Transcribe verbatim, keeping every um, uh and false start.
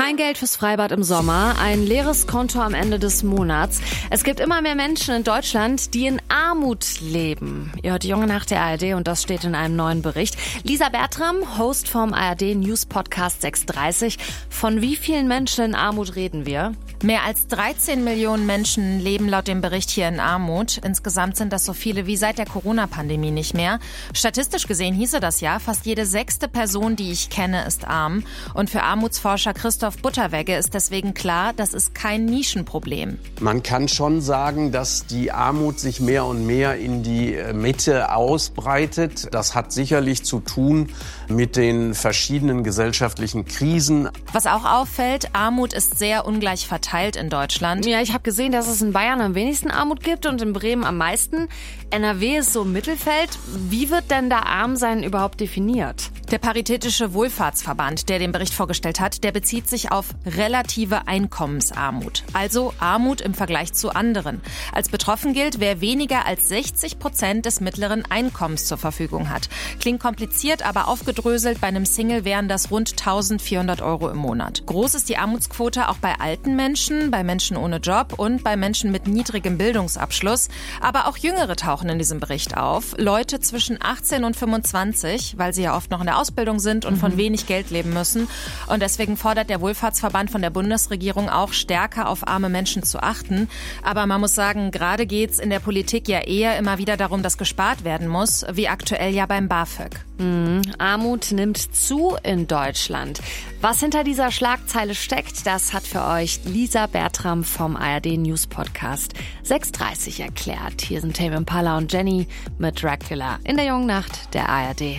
Kein Geld fürs Freibad im Sommer, ein leeres Konto am Ende des Monats. Es gibt immer mehr Menschen in Deutschland, die in Armut leben. Ihr hört die Junge Nacht der A R D und das steht in einem neuen Bericht. Lisa Bertram, Host vom A R D News Podcast sechs dreißig. Von wie vielen Menschen in Armut reden wir? Mehr als dreizehn Millionen Menschen leben laut dem Bericht hier in Armut. Insgesamt sind das so viele wie seit der Corona-Pandemie nicht mehr. Statistisch gesehen hieße das ja, fast jede sechste Person, die ich kenne, ist arm. Und für Armutsforscher Christoph Butterwegge ist deswegen klar, das ist kein Nischenproblem. Man kann schon sagen, dass die Armut sich mehr und mehr in die Mitte ausbreitet. Das hat sicherlich zu tun mit den verschiedenen gesellschaftlichen Krisen. Was auch auffällt, Armut ist sehr ungleich verteilt in Deutschland. Ja, ich habe gesehen, dass es in Bayern am wenigsten Armut gibt und in Bremen am meisten. N R W ist so im Mittelfeld. Wie wird denn da Armsein überhaupt definiert? Der Paritätische Wohlfahrtsverband, der den Bericht vorgestellt hat, der bezieht sich auf relative Einkommensarmut. Also Armut im Vergleich zu anderen. Als betroffen gilt, wer weniger als sechzig Prozent des mittleren Einkommens zur Verfügung hat. Klingt kompliziert, aber aufgedröselt, bei einem Single wären das rund eintausendvierhundert Euro im Monat. Groß ist die Armutsquote auch bei alten Menschen, bei Menschen ohne Job und bei Menschen mit niedrigem Bildungsabschluss. Aber auch Jüngere tauchen in diesem Bericht auf. Leute zwischen achtzehn und fünfundzwanzig, weil sie ja oft noch in der Ausbildung sind und von wenig Geld leben müssen. Und deswegen fordert der Wohlfahrtsverband von der Bundesregierung auch, stärker auf arme Menschen zu achten. Aber man muss sagen, gerade geht's in der Politik ja eher immer wieder darum, dass gespart werden muss, wie aktuell ja beim BAföG. Mhm. Armut nimmt zu in Deutschland. Was hinter dieser Schlagzeile steckt, das hat für euch Lisa Bertram vom A R D News Podcast sechs dreißig erklärt. Hier sind Tame Impala und Jenny mit Dracula in der Jungen Nacht der A R D.